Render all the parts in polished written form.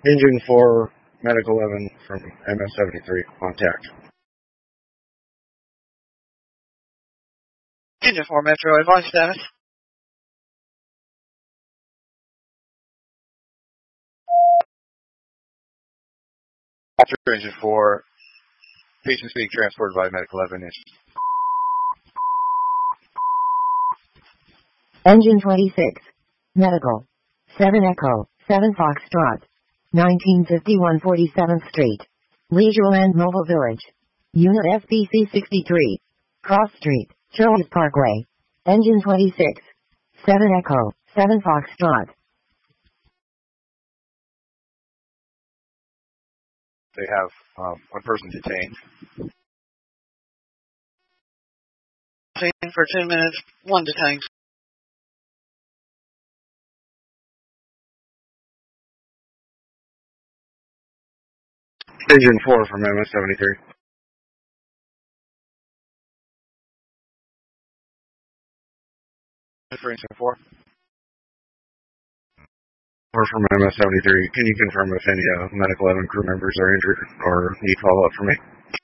Engine 4, Medic 11 from MS-73, contact. Engine 4 Metro, advise status. After Engine 4, patients being transported by Medic 11 is. Engine 26, Medical, 7 Echo, 7 Foxtrot, 1951 47th Street, Leisureland Mobile Village, Unit FBC 63, Cross Street, Charles Parkway, Engine 26, 7 Echo, 7 Foxtrot. They have one person detained. Detained for 10 minutes, 1 detained. Engine 4 from MS-73. For Engine 4. 4 from MS-73. Can you confirm if any Medic 11 crew members are injured or need follow-up from me?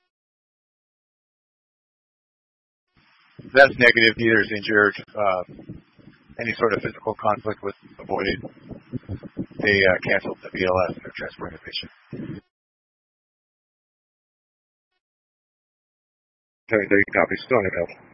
That's negative. Neither is injured. Any sort of physical conflict was avoided. They canceled the BLS and they're transporting the patient. 73 copies. Still on the